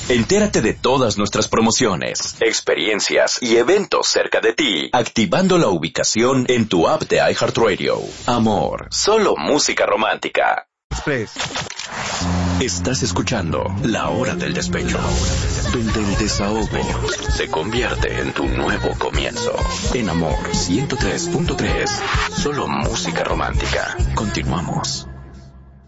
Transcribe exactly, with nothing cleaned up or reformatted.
Entérate de todas nuestras promociones, experiencias y eventos cerca de ti, activando la ubicación en tu app de iHeartRadio. Amor, solo música romántica. Express. Estás escuchando La Hora del Despecho, donde el desahogo se convierte en tu nuevo comienzo. En Amor ciento tres punto tres, solo música romántica. Continuamos.